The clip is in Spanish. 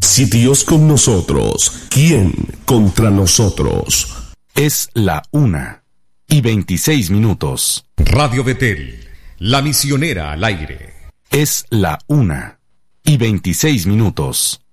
Si Dios con nosotros, ¿quién contra nosotros? Es la 1:26. Radio Betel, la misionera al aire. Es la 1:26.